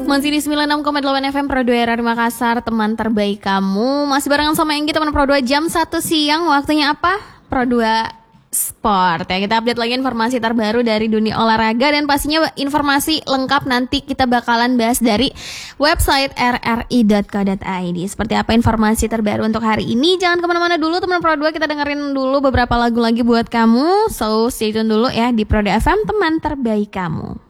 Masih di 96,8 FM Pro 2 RRI Makassar, teman terbaik kamu. Masih barengan sama Enggi, teman Pro 2 jam 1 siang. Waktunya apa? Pro 2 Sport ya, kita update lagi informasi terbaru dari dunia olahraga. Dan pastinya informasi lengkap nanti kita bakalan bahas dari website rri.co.id. Seperti apa informasi terbaru untuk hari ini? Jangan kemana-mana dulu teman Pro 2, kita dengerin dulu beberapa lagu lagi buat kamu. So stay tune dulu ya di Pro 2 FM, teman terbaik kamu.